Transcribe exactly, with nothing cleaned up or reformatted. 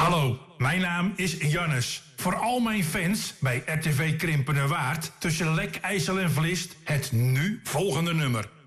Hallo, mijn naam is Jannes. Voor al mijn fans bij R T V Krimpenerwaard tussen Lek, IJssel en Vlist het nu volgende nummer.